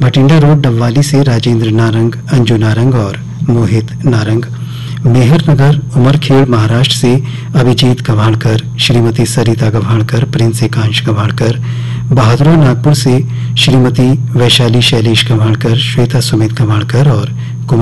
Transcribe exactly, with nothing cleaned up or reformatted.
Bathinda road Dabwali से राजेंद्र नारंग, अंजू नारंग और मोहित नारंग। मेहर नगर उमरखेड़ महाराष्ट्र से अभिजीत गव्हाणकर, श्रीमती सरिता गव्हाणकर, प्रिंस एकांश गव्हाणकर। बहादुरा नागपुर से श्रीमती वैशाली शैलेश गव्हाणकर, श्वेता सुमित गव्हाणकर और